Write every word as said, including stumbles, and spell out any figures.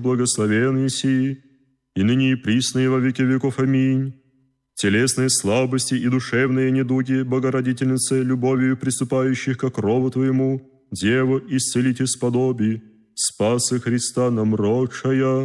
благословен еси, и ныне и присно и во веки веков. Аминь. Телесные слабости и душевные недуги, Богородительнице, любовью приступающих ко крову Твоему, Дева, исцелите сподоби, спаса Христа нам родшая.